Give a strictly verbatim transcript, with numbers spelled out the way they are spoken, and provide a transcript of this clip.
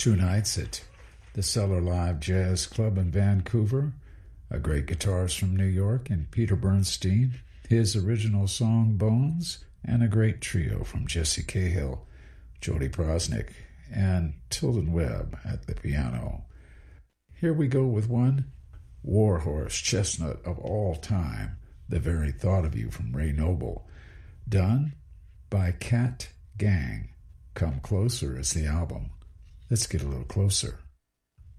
two nights at the Cellar Live Jazz Club in Vancouver, a great guitarist from New York, and Peter Bernstein, his original song Bones, and a great trio from Jesse Cahill, Jody Prosnick, and Tilden Webb at the piano. Here we go with one, Warhorse Chestnut of All Time, The Very Thought of You from Ray Noble, done by Cat Gang. Come Closer is the album. Let's get a little closer.